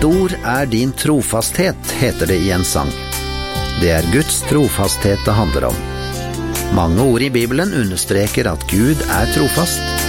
Stor er din trofasthet, heter det i en sang. Det er Guds trofasthet det handler om. Mange ord i Bibelen understreker at Gud er trofast.